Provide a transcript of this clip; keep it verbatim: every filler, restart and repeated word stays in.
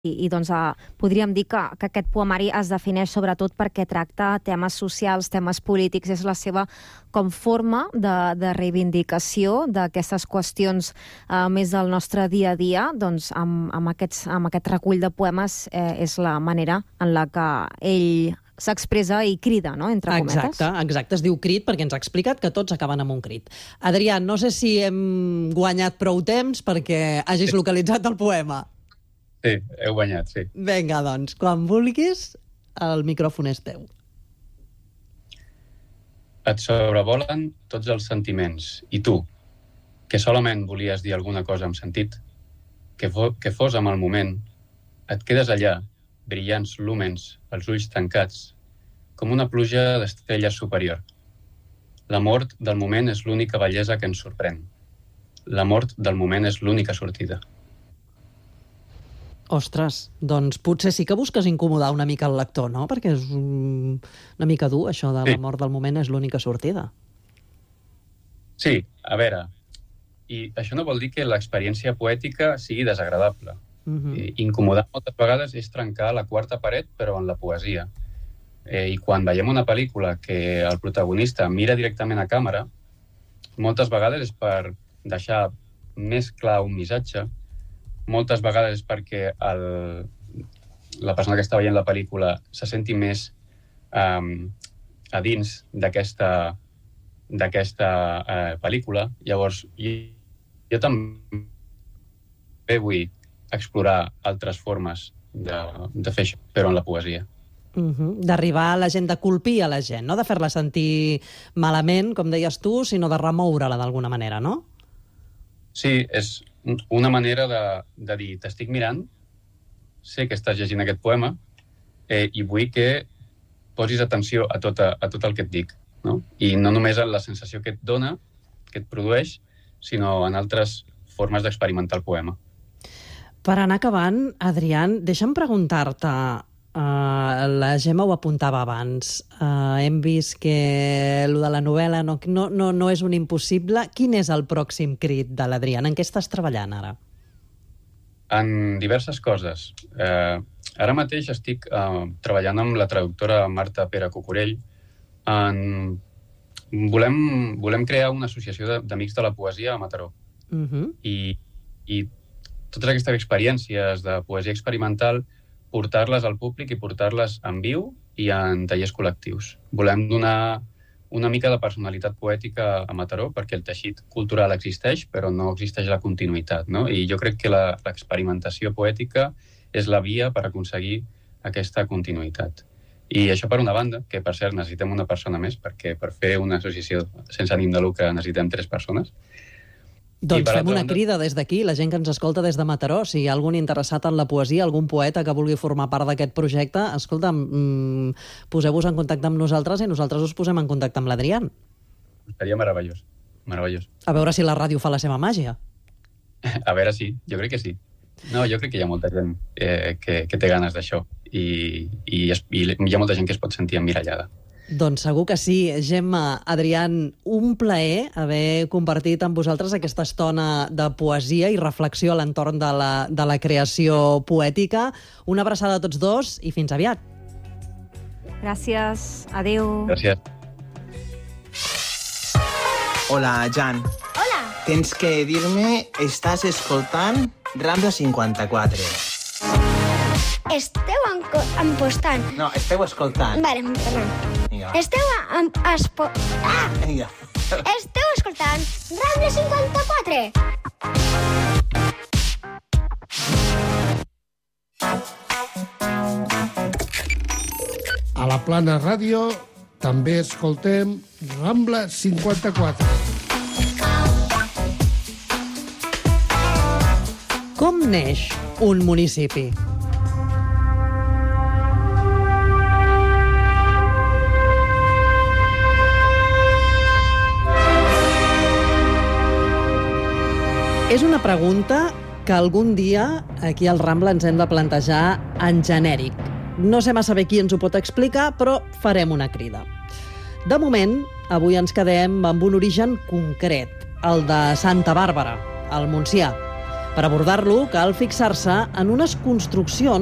I, i doncs eh, podríem dir que, que aquest poemari es defineix sobretot perquè tracta temes socials, temes polítics, és la seva com forma de, de reivindicació d'aquestes qüestions eh, més del nostre dia a dia, doncs amb, amb, aquests, amb aquest recull de poemes eh, és la manera en la que ell s'expressa i crida, no?, entre cometes. Exacte, exacte, es diu crit perquè ens ha explicat que tots acaben amb un crit. Adrià, no sé si hem guanyat prou temps perquè hagis localitzat el poema. Sí, heu guanyat, sí. Vinga, doncs, quan vulguis, el micròfon és teu. Et sobrevolen tots els sentiments. I tu, que solament volies dir alguna cosa amb sentit, que, fo que fos amb el moment, et quedes allà, brillants lúmens, els ulls tancats, com una pluja d'estrelles superior. La mort del moment és l'única bellesa que ens sorprèn. La mort del moment és l'única sortida. Ostres, doncs potser sí que busques incomodar una mica el lector, no? Perquè és un... una mica dur, això de la mort del moment és l'única sortida. Sí, a veure, i això no vol dir que l'experiència poètica sigui desagradable. Uh-huh. Incomodar moltes vegades és trencar la quarta paret, però en la poesia. Eh, I quan veiem una pel·lícula que el protagonista mira directament a càmera, moltes vegades és per deixar més clar un missatge, moltes vegades és perquè el, la persona que està veient la pel·lícula se senti més um, a dins d'aquesta d'aquesta uh, pel·lícula. Llavors, jo, jo també vull explorar altres formes de, de fer això, però en la poesia. Uh-huh. D'arribar a la gent, de colpir a la gent, no de fer-la sentir malament, com deies tu, sinó de remoure-la d'alguna manera, no? Sí, és una manera de, de dir, t'estic mirant, sé que estàs llegint aquest poema eh, i vull que posis atenció a tot, a, a tot el que et dic, no? I no només en la sensació que et dona, que et produeix, sinó en altres formes d'experimentar el poema. Per anar acabant, Adrián, deixa'm preguntar-te, uh, la Gemma ho apuntava abans, uh, hem vist que el de la novel·la no, no, no, no és un impossible. Quin és el pròxim crit de l'Adrián? En què estàs treballant ara? En diverses coses. Eh, ara mateix estic eh, treballant amb la traductora Marta Pere Cucurell. En... Volem, volem crear una associació d'amics de la poesia a Mataró. Uh-huh. I, I totes aquestes experiències de poesia experimental, portar-les al públic i portar-les en viu i en tallers col·lectius. Volem donar una mica de personalitat poètica a Mataró, perquè el teixit cultural existeix, però no existeix la continuïtat, no? I jo crec que l'experimentació poètica és la via per aconseguir aquesta continuïtat. I això per una banda, que per cert necessitem una persona més, perquè per fer una associació sense ànim de lucre necessitem tres persones. Doncs fem una crida des d'aquí, la gent que ens escolta des de Mataró, si hi ha algun interessat en la poesia, algun poeta que vulgui formar part d'aquest projecte, escolta, mmm, poseu-vos en contacte amb nosaltres i nosaltres us posem en contacte amb l'Adrián. Seria meravellós, meravellós. A veure si la ràdio fa la seva màgia. A veure, sí, jo crec que sí. No, jo crec que hi ha molta gent eh, que, que té ganes d'això i, i, es, i hi ha molta gent que es pot sentir emmirallada. Doncs segur que sí. Gemma, Adrián, un plaer haver compartit amb vosaltres aquesta estona de poesia i reflexió a l'entorn de, la, de la creació poètica. Una abraçada a tots dos i fins aviat. Gràcies. Adéu. Gràcies. Hola, Jan. Hola. Tens que dir-me, estàs escoltant Rambla cinquanta-quatre. Esteu empostant. No, esteu escoltant. Vale, perdó. Vinga. Esteu en, espo... Ah! Vinga. Esteu escoltant Rambla cinquanta-quatre. A la Plana Ràdio també escoltem Rambla cinquanta-quatre. Com neix un municipi? És una pregunta que algun dia aquí al Rambla ens hem de plantejar en genèric. No sé massa bé qui ens ho pot explicar, però farem una crida. De moment, avui ens quedem amb un origen concret, el de Santa Bàrbara, al Montsià. Per abordar-lo, cal fixar-se en unes construccions